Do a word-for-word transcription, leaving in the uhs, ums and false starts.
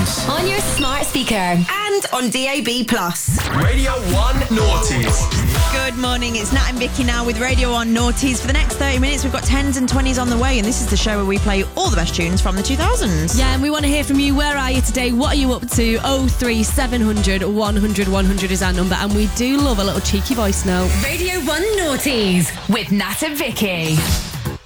iTunes, on your smart speaker, and on D A B plus. Radio one Naughties. Good morning, it's Nat and Vicky now with Radio one Naughties. For the next thirty minutes, we've got tens and twenties on the way, and this is the show where we play all the best tunes from the two thousands. Yeah, and we want to hear from you. Where are you today? What are you up to? oh three seven hundred one hundred one hundred is our number, and we do love a little cheeky voice note. Radio one Naughties with Nat and Vicky.